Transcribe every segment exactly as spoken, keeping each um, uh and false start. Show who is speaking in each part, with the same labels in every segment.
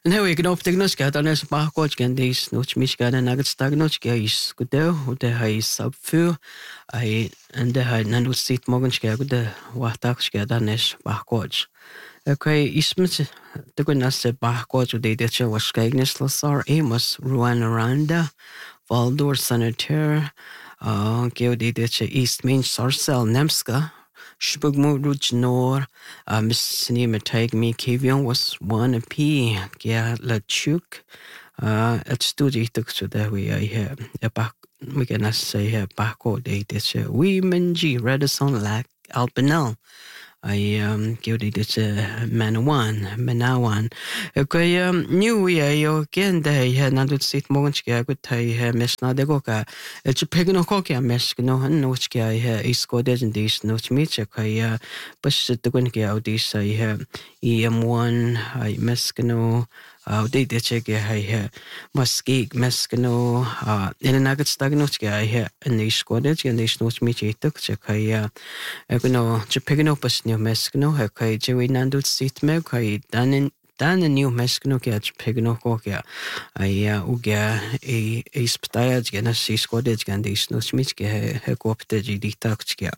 Speaker 1: No, ik op technoska dan is backwards gan dis noch mich gan nagad stagnoch ga is gudo u de ha is subfu ai and de ha nanu sit morgen ga gudo watak ga dan is backwards. Okay, ismet de gun as backwards u de de che was gaignes lasar amos ruan aranda Valdor Sanitaire uh ge de de che East Main Sarsel Nemska Shbugmuruj Nor, uh, Miss Nima Tag Me Kavion was one a P. Gia La Chuk, uh, at study took so that we I have a back, we can say here backward date. It's a we menji Redison Lac Alpinel. I um give it it's a Manawan, Manawan. Okay, um, new we are again they had not sit morganska good I miss Nadegoka. It's a pegno cocky miss no nochka I is coded in this note meet I push the Gunki out this I have E M one I miss no. Uh, they did check I hear Muskeg, Meskino, uh, in a nugget stagnotka I hear and they squadded and they snort me took check I uh, I know Japiganopas new Meskino, okay, Joey Nando seat milk, I done in. Dan en nieuw mesken ook ja, pegno ook ja. I ook ja, e e sptaja ja na si squadet ja die snus mit ge he kopte ji die takt ja.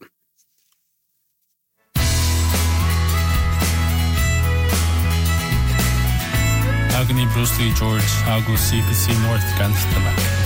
Speaker 2: Agony Bruce Lee George, Algo C B C North Ganstama.